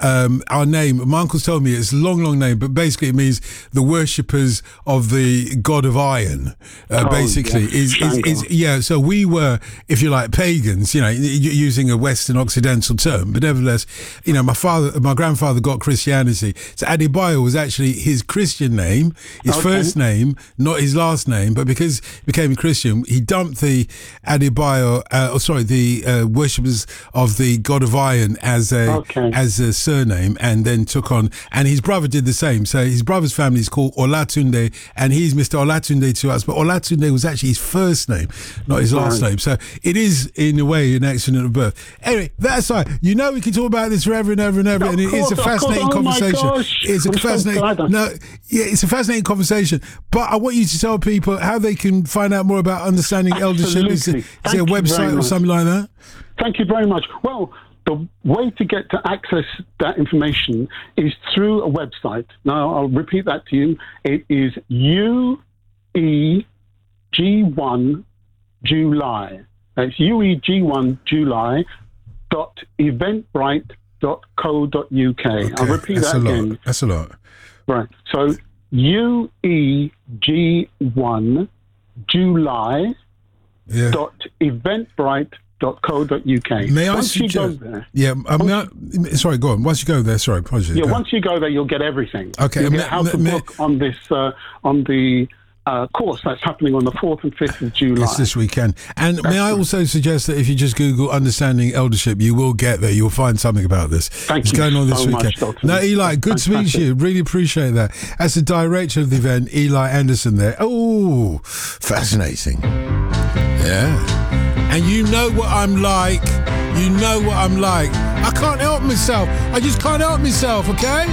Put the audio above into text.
our name. My uncle's told me it's a long name, but basically it means the worshippers of the god of iron. Basically, is So we were, if you like, pagans. Using a Western Occidental term, but nevertheless, my grandfather got Christianity. So Adebayo was actually his Christian name, his first name, not his last name. But because he became a Christian, he dumped the Adebayo, the worshippers of the god of iron as a surname, and then took on. And his brother did the same. So his brother's family is called Olatunde, and he's Mr. Olatunde to us. But Olatunde was actually his first name, not his last name. So it is, in a way, an accident of birth. Anyway, that aside, we can talk about this forever and ever and ever, and it is a fascinating conversation. It's a fascinating conversation. But I want you to tell people how they can find out more about understanding eldership. Is there a website or something like that? Thank you very much. Well, the way to get to access that information is through a website. Now, I'll repeat that to you. It is UEG1 July. That's UEG1 July .eventbrite.co.uk. I'll repeat that again. That's a lot. Right. So UEG1 July .eventbrite.co.uk. May I suggest? Sorry, go on. Once you go there, sorry, apologies. Yeah, once you go there, you'll get everything. Okay. You'll get how to book on this on the course that's happening on the 4th and 5th of July. It's this weekend. And may I also suggest that if you just Google Understanding Eldership, you will get there. You'll find something about this. Thank you. It's going on this weekend. Much, Dr. No, Eli, good to meet you. Really appreciate that. As the director of the event, Eli Anderson there. Oh, fascinating. Yeah. And you know what I'm like. I can't help myself. I just can't help myself, okay?